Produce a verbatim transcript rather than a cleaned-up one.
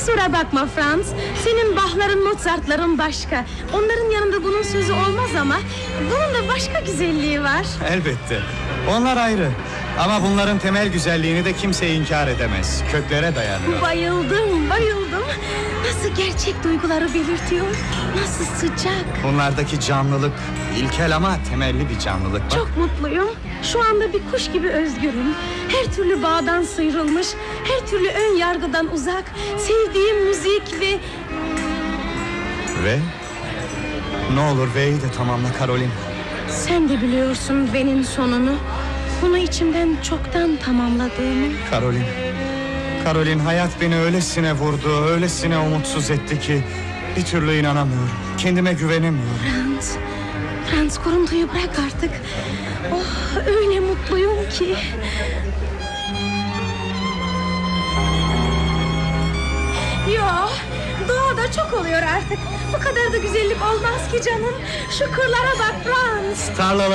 Kusura bakma Franz, senin Bach'ların, Mozart'ların başka. Onların yanında bunun sözü olmaz ama bunun da başka güzelliği var. Elbette, onlar ayrı. Ama bunların temel güzelliğini de kimse inkar edemez. Köklere dayanıyor. Bayıldım, bayıldım. Nasıl gerçek duyguları belirtiyor, nasıl sıcak. Bunlardaki canlılık, ilkel ama temelli bir canlılık. Bak. Çok mutluyum. Şu anda bir kuş gibi özgürüm. Her türlü bağdan sıyrılmış, her türlü ön yargıdan uzak. Sevdiğim müzik ve... Ve? Ne olur V'yi de tamamla Karolin. Sen de biliyorsun benim sonunu. Bunu içimden çoktan tamamladığımı. Karolin, Karolin, hayat beni öylesine vurdu, öylesine umutsuz etti ki bir türlü inanamıyorum. Kendime güvenemiyorum. Franz, Franz kuruntuyu bırak artık. Oh, öyle mutluyum ki. Yo, doğada çok oluyor artık. Bu kadar da güzellik olmaz ki canım. Şu kırlara bak Franz. Tarlalar